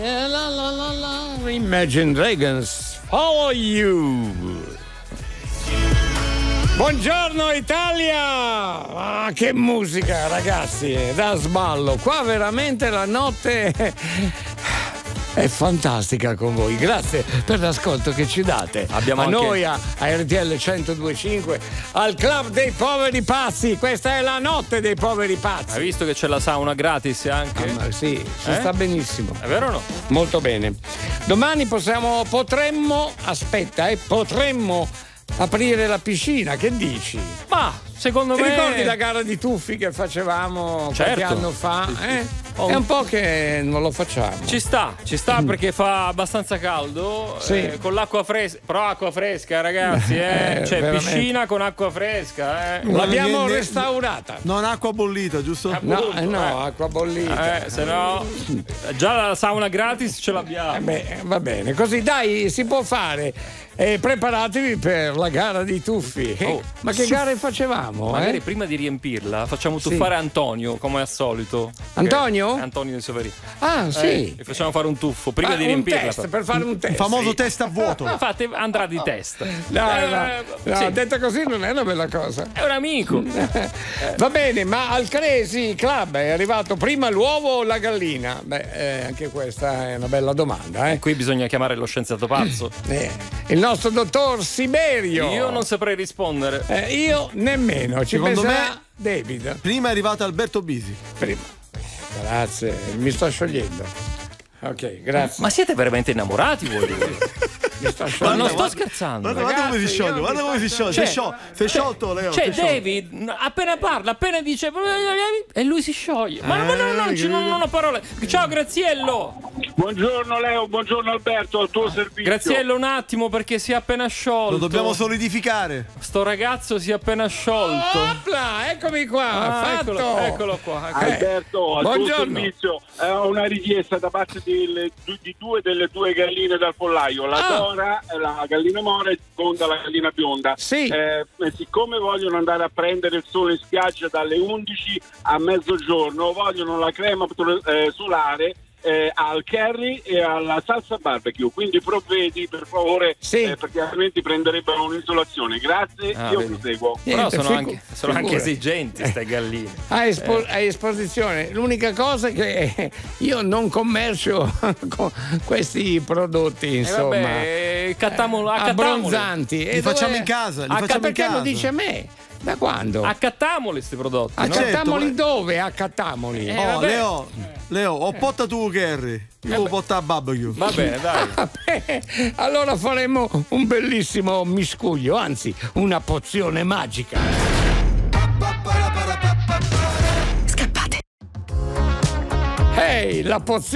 Imagine Dragons, Follow You. Buongiorno Italia! Ah, che musica, ragazzi, da sballo. Qua veramente la notte è fantastica con voi. Grazie per l'ascolto che ci date. Abbiamo anche noi a RTL 102.5, al Club dei Poveri Pazzi. Questa è la notte dei poveri pazzi. Hai visto che c'è la sauna gratis anche? Ma sì, si sta benissimo. È vero o no? Molto bene. Domani potremmo aprire la piscina, che dici? Ma secondo Ti me. ricordi la gara di tuffi che facevamo qualche Certo. anno fa? Sì, sì. È un po' che non lo facciamo. Ci sta perché fa abbastanza caldo, Sì. con l'acqua fresca, però acqua fresca ragazzi, cioè veramente. piscina con acqua fresca. L'abbiamo restaurata. Non acqua bollita, giusto? No, acqua bollita. Se no, già la sauna gratis ce l'abbiamo. Va bene, così dai, si può fare. Preparatevi per la gara di tuffi. Ma che gare facevamo? Magari prima di riempirla facciamo tuffare Antonio, come al solito. Antonio? Antonio di Soverini. Ah, sì. E facciamo fare un tuffo prima di un riempirla. test, per fare un test. Il famoso test a vuoto. Infatti andrà di testa. No, sì. detta così non è una bella cosa. È un amico. Va bene, ma al Crazy Club è arrivato prima l'uovo o la gallina? Anche questa è una bella domanda. Qui bisogna chiamare lo scienziato pazzo. Il nostro dottor Siberio. Io non saprei rispondere. Io nemmeno. Ci Secondo penserà me David. Prima è arrivato Alberto Bisi. Prima. Grazie, mi sto sciogliendo. Ok, grazie. Ma siete veramente innamorati voi due? Mi sto Ma sciogliendo. non sto scherzando. Guarda come si Ragazzi, scioglie, io guarda mi come si faccio- scioglie. Cioè, Sei sciolto, Leo. Cioè, sei sciolto. David, appena parla, appena dice e lui si scioglie. Ma non ho parole. Ciao Graziello. Buongiorno Leo, buongiorno Alberto, al tuo servizio. Graziello, un attimo perché si è appena sciolto. Lo dobbiamo solidificare. Sto ragazzo si è appena sciolto. Opla, eccomi qua, fatto. Eccolo qua. Alberto, al tuo Buongiorno. servizio, ho una richiesta da parte di due delle tue galline dal pollaio, la Dora, la gallina mora e Bionda, la gallina bionda. Sì. Siccome vogliono andare a prendere il sole in spiaggia dalle 11 a mezzogiorno, vogliono la crema solare al curry e alla salsa barbecue, quindi provvedi per favore, perché altrimenti prenderebbero un'isolazione. Grazie, io vedi. proseguo. Però Niente, sono anche figurati. esigenti ste galline. A esposizione. L'unica cosa è che io non commercio con questi prodotti, insomma. Abbronzanti. Li facciamo in casa. Perché lo dice a me? Da quando? Accattamoli questi prodotti. no? Accattamoli Certo, dove? Accattamoli. Leo, ho potta tu curry. Io ho potta a barbecue. Va bene, dai. Allora faremo un bellissimo miscuglio, anzi una pozione magica. Scappate. Ehi, la pozione